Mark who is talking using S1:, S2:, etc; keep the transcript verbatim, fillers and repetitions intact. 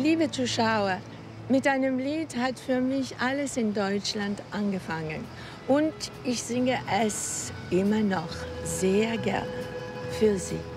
S1: Liebe Zuschauer, mit einem Lied hat für mich alles in Deutschland angefangen. Und ich singe es immer noch sehr gerne für Sie.